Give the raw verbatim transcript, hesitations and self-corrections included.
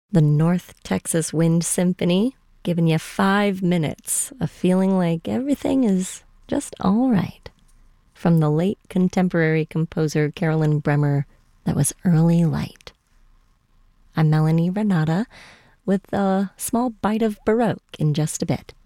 The North Texas Wind Symphony, giving you five minutes of feeling like everything is just all right. From the late contemporary composer Carolyn Bremer, that was Early Light. I'm Melanie Renata with a small bite of Baroque in just a bit.